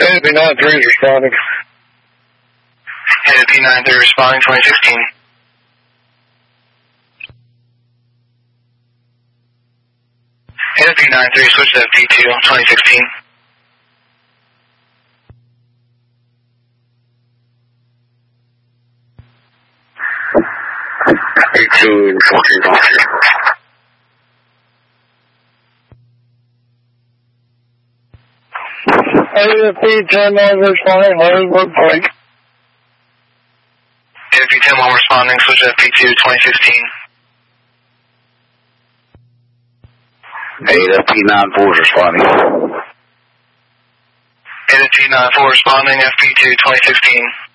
AFP93 is responding. AFP93 responding 2016. AFP93 switch to FP2 2016. FP2 14. AFP10 responding, Harrisburg Point. AFP10 responding, switch to FP2 2016. AFP94 responding. AFP94 responding, FP2 2016.